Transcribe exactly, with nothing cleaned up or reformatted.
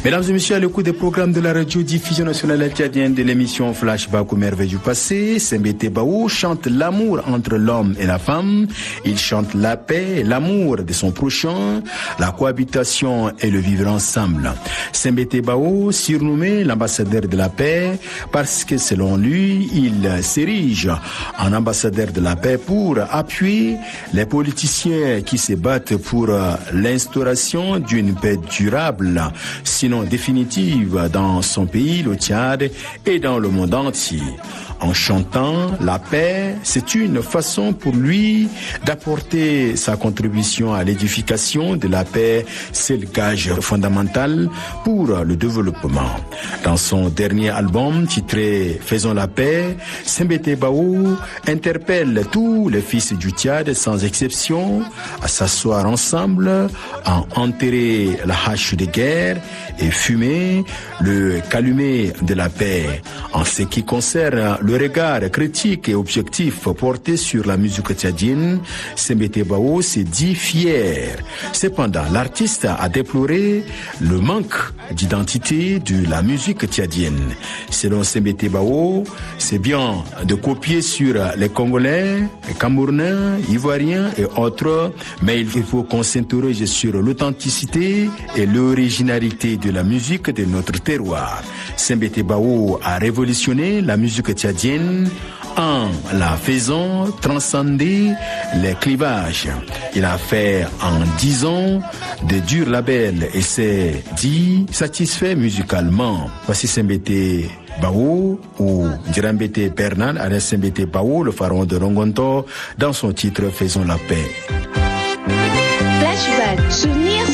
Mesdames et messieurs, à l'écoute des programmes de la radio-diffusion nationale tchadienne de l'émission Flashback aux merveilles du passé, Sembete Bao chante l'amour entre l'homme et la femme. Il chante la paix, l'amour de son prochain, la cohabitation et le vivre ensemble. Sembete Bao, surnommé l'ambassadeur de la paix, parce que selon lui, il s'érige en ambassadeur de la paix pour appuyer les politiciens qui se battent pour l'instauration d'une paix durable, sinon définitive dans son pays, le Tchad, et dans le monde entier. En chantant la paix, c'est une façon pour lui d'apporter sa contribution à l'édification de la paix. C'est le gage fondamental pour le développement. Dans son dernier album titré Faisons la paix, Sembete Bao interpelle tous les fils du Tchad sans exception à s'asseoir ensemble, à enterrer la hache de guerre et fumer le calumet de la paix. En ce qui concerne le regard critique et objectif porté sur la musique tchadienne, Sembete Bao s'est dit fier. Cependant, l'artiste a déploré le manque d'identité de la musique tchadienne. Selon Sembete Bao, c'est bien de copier sur les Congolais, les Camerounais, Ivoiriens et autres, mais il faut qu'on s'interroge sur l'authenticité et l'originalité de la musique de notre terroir. Sembete Bao a révolutionné la musique tchadienne en la faisant transcender les clivages. Il a fait en dix ans de durs labels et s'est dit satisfait musicalement. Voici Sembete Bao ou Djirambete Bernal, avec Sembete Bao, le pharaon de Rongonto, dans son titre Faisons la paix. Flashback, souvenir